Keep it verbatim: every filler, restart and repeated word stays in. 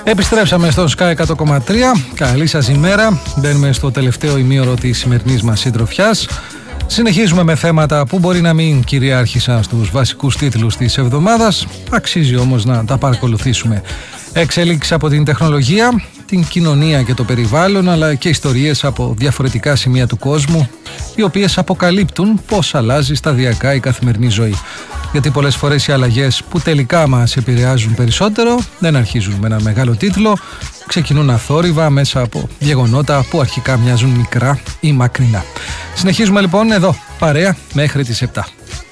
Επιστρέψαμε στο Sky εκατό κόμμα τρία. Καλή σας ημέρα. Μπαίνουμε στο τελευταίο ημίωρο της σημερινής μας συντροφιάς. Συνεχίζουμε με θέματα που μπορεί να μην κυριάρχησαν στους βασικούς τίτλους της εβδομάδας. Αξίζει όμως να τα παρακολουθήσουμε. Εξέλιξη από την τεχνολογία, την κοινωνία και το περιβάλλον, αλλά και ιστορίες από διαφορετικά σημεία του κόσμου, οι οποίες αποκαλύπτουν πώς αλλάζει σταδιακά η καθημερινή ζωή. Γιατί πολλές φορές οι αλλαγές που τελικά μας επηρεάζουν περισσότερο δεν αρχίζουν με ένα μεγάλο τίτλο, ξεκινούν αθόρυβα μέσα από γεγονότα που αρχικά μοιάζουν μικρά ή μακρινά. Συνεχίζουμε λοιπόν εδώ, παρέα μέχρι τις επτά.